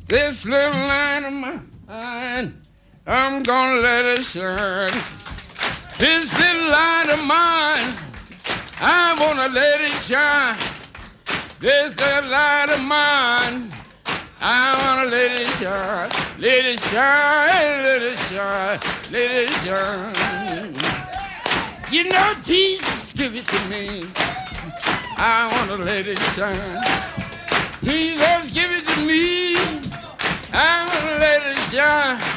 This little light of mine, I'm gonna let it shine. This little light of mine, I wanna let it shine. This little light of mine, I wanna let it shine. Let it shine, let it shine, let it shine. You know Jesus give it to me. I wanna let it shine. Jesus give it to me. I wanna let it shine.